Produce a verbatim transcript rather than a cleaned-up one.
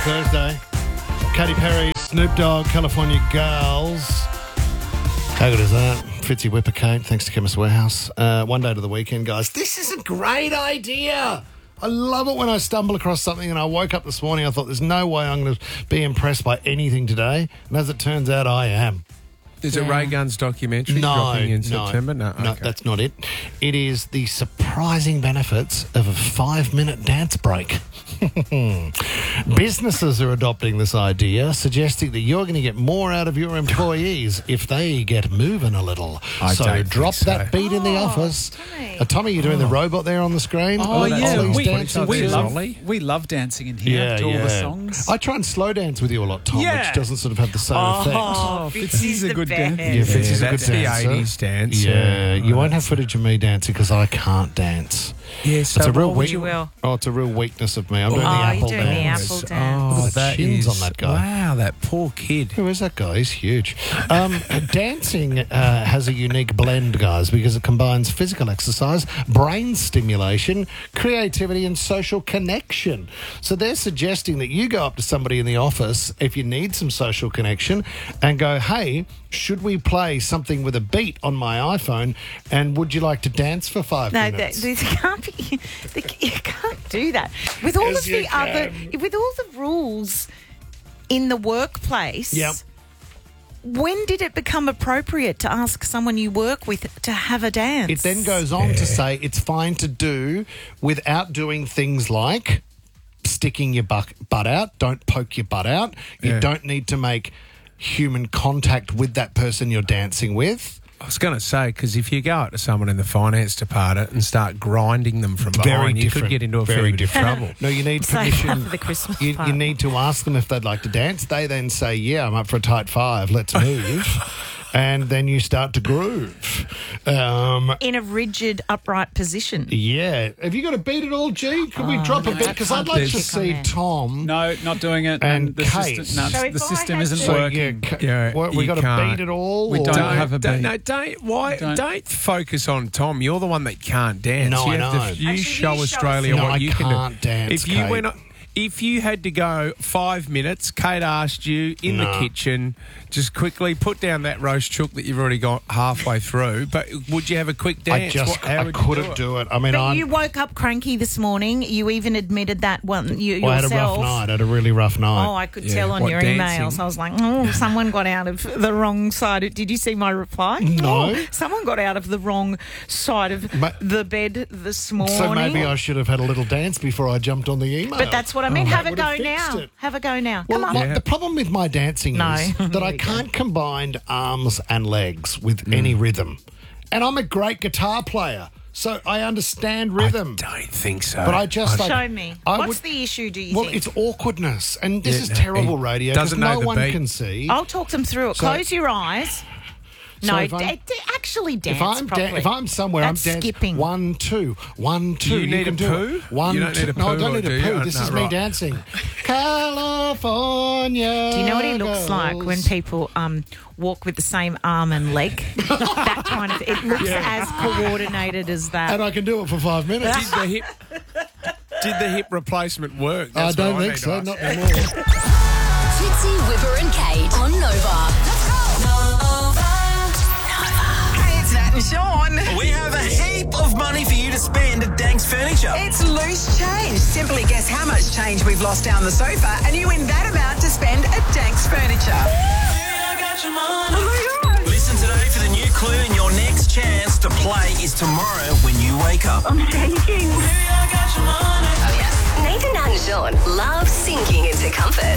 Thursday. Katy Perry, Snoop Dogg, California Girls. How good is that? Fitzy Whippercate, thanks to Chemist Warehouse. Uh, one day to the weekend, guys. This is a great idea. I love it when I stumble across something, and I woke up this morning, I thought, there's no way I'm going to be impressed by anything today. And as it turns out, I am. Is it Yeah. Ray Gunn's documentary No, dropping in no, September? No, no, okay. that's not it. It is the surprising benefits of a five-minute dance break. Businesses are adopting this idea, suggesting that you're going to get more out of your employees if they get moving a little. I so don't think drop so. that beat in the Oh, office. Tommy. Uh, Tommy, you're doing the robot there on the screen. Oh, Ollie's yeah. Ollie's We- dancing we We too. love, Ollie. we love dancing in here Yeah, to all yeah. the songs. I try and slow dance with you a lot, Tom, Yeah. which doesn't sort of have the same effect. Oh, Fitzy's a the good best. dancer. Yeah, Fitzy's a good that's the dancer. eighties dance. Yeah, you Oh, won't have that's- footage of me dancing because I can't dance. Yeah, so It's a real what would weak. you- will? Oh, it's a real weakness of me. I'm doing Oh, the you're apple doing the dance. apple Oh, dance. Look at the that chins is- on that guy. Wow, that poor kid. Who is that guy? He's huge. Um, dancing uh, has a unique blend, guys, because it combines physical exercise, brain stimulation, creativity, and social connection. So they're suggesting that you go up to somebody in the office if you need some social connection and go, hey, should we play something with a beat on my iPhone, and would you like to dance for five No, minutes? that, this can't be. the- You can't do that with all Yes, of the you other, can. with all the rules in the workplace. Yep. When did it become appropriate to ask someone you work with to have a dance? It then goes on to say it's fine to do without doing things like sticking your buck, butt out. Don't poke your butt out. You Yeah. don't need to make human contact with that person you're dancing with. I was going to say, because if you go up to someone in the finance department and start grinding them from Very behind, you different. could get into a Very fair bit of different. trouble. No, you need Save permission. that for the Christmas You, you party. need to ask them if they'd like to dance. They then say, yeah, I'm up for a tight five. Let's move. And then you start to groove. Um, in a rigid, upright position. yeah. Have you got to beat it all, G? Can we drop a no, bit? Because I'd like to kick on see there. Tom. Oh. No, not doing it. And the Kate. system, no, So if the I system had isn't to- So, working. yeah, ca- Yeah, what, we you got to can't. beat it all? We or- don't Don't have a don't, beat. no, don't. Why? Don't. Don't. focus on Tom. You're the one that can't dance. No, you I have know. To, you Actually, show you show Australia us- No, what I you can can't do. dance, If you Kate. went, if you had to go five minutes, Kate asked you in No. the kitchen, just quickly put down that roast chook that you've already got halfway through. But would you have a quick I dance? just What- how I would you couldn't do it? do it. I mean, But I'm, you woke up cranky this morning. You even admitted that one you, well, I had a yourself. rough night. I had a really rough night. Oh, I could Yeah. tell on What, your dancing? emails. I was like, oh, someone got out of the wrong side. of- Did you see my reply? No. Oh, someone got out of the wrong side of Ma- the bed this morning. so maybe I should have had a little dance before I jumped on the email. But that's what I mean. Oh, Have that a would go have fixed now. it. Have a go now. Well, Come on. my, Yeah. the problem with my dancing No. is that There I you go. can't combine arms and legs with any rhythm. And I'm a great guitar player, so I understand rhythm. I don't think so. But I just like, Show me. I What's would- the issue, do you Well, think? it's awkwardness, and this Yeah, is no, terrible he radio because doesn't no know the one beat. can see. I'll talk them through it. So- Close your eyes. So No, if I'm- d- d- actually dance If I'm, properly. da- if I'm somewhere, That's I'm dancing. skipping. One, two, one, two. You need can a do poo? it. One, You don't two. need a no, I poo, don't or need do a you? poo. Oh, This no, is me right. dancing. California. Do you know what he looks girls. like when people um, walk with the same arm and leg? That kind of. It looks as coordinated as that. And I can do it for five minutes. did the hip? Did the hip replacement work? I That's don't what think need so. to ask. Not anymore. Fitzy, Whipper and Kate on Nova. Hey, it's Nat and Sean. We have a heap of money for you to spend at Danks Furniture. It's loose change. Simply guess how much change we've lost down the sofa and you win that amount to spend at Danks Furniture. Yeah, I got your money. Oh my God. Listen today for the new clue, and your next chance to play is tomorrow when you wake up. I'm shaking. Baby, I got your money. Nathan and Sean love sinking into comfort.